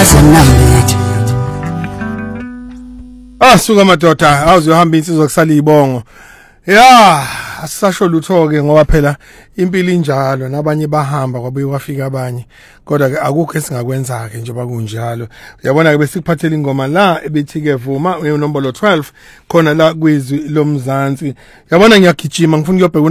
senambethi suka madoda awuzohamba insizwa kusala ibongo ya asisasho lutho ke ngoba phela impilo injalo nabanye bahamba kwabuye kwafika abanye kodwa ke akukho esingakwenza ke njengoba kunjalo uyabona ke besikuphathela ingoma la ebethi ke vuma unombolo 12 khona la kwizwi lomzansi uyabona ngiyagijima ngifuna ukuyobheka